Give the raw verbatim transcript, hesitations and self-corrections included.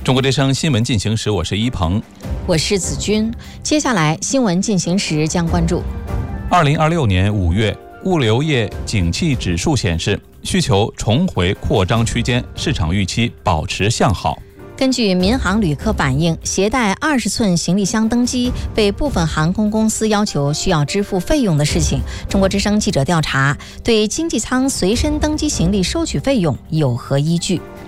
中国之声新闻进行时，我是一鹏， 我是子君。接下来新闻进行时将关注： 二零二六年五月，物流业景气指数显示，需求重回扩张区间，市场预期保持向好。 根据民航旅客反映，携带二十寸行李箱登机被部分航空公司要求需要支付费用的事情，中国之声记者调查，对经济舱随身登机行李收取费用有何依据？